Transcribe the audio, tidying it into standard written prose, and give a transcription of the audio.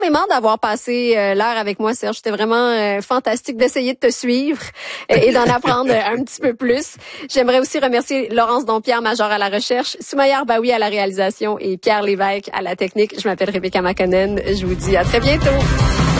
énormément d'avoir passé l'heure avec moi, Serge. C'était vraiment fantastique d'essayer de te suivre et d'en apprendre un petit peu plus. J'aimerais aussi remercier Laurence Dompierre, major à la recherche, Soumaya Arbaoui à la réalisation et Pierre Lévesque à la technique. Je m'appelle Rebecca Makonnen. Je vous dis à très bientôt.